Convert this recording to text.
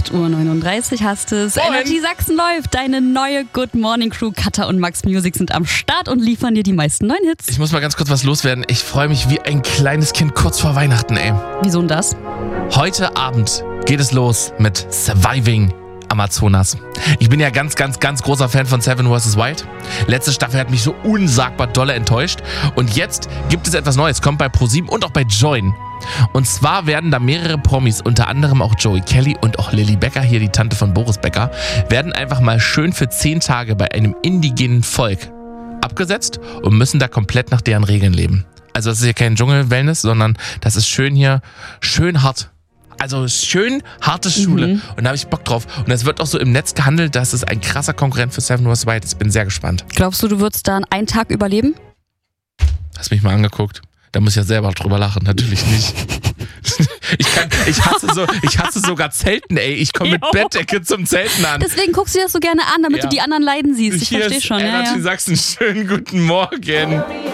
8:39 Uhr hast es. Energy Sachsen läuft. Deine neue Good Morning Crew, Katha und Max Music sind am Start und liefern dir die meisten neuen Hits. Ich muss mal ganz kurz was loswerden. Ich freue mich wie ein kleines Kind kurz vor Weihnachten, ey. Wieso denn das? Heute Abend geht es los mit Surviving Amazonas. Ich bin ja ganz großer Fan von Seven vs. Wild. Letzte Staffel hat mich so unsagbar dolle enttäuscht. Und jetzt gibt es etwas Neues. Kommt bei ProSieben und auch bei Join. Und zwar werden da mehrere Promis, unter anderem auch Joey Kelly und auch Lilly Becker, hier die Tante von Boris Becker, werden einfach mal schön für 10 Tage bei einem indigenen Volk abgesetzt und müssen da komplett nach deren Regeln leben. Also das ist hier kein Dschungel-Wellness, sondern das ist schön hier, schön hart. Also schön harte Schule. Und da habe ich Bock drauf. Und es wird auch so im Netz gehandelt, dass es ein krasser Konkurrent für Seven vs. Wild ist. Ich bin sehr gespannt. Glaubst du, du würdest dann einen Tag überleben? Hast mich mal angeguckt. Da muss ich ja selber drüber lachen. Natürlich nicht. Ich hasse sogar Zelten, ey. Ich komme mit Bettdecke zum Zelten an. Deswegen guckst du dir das so gerne an, damit du die anderen leiden siehst. Ich verstehe schon. Energy Sachsen, schönen guten Morgen.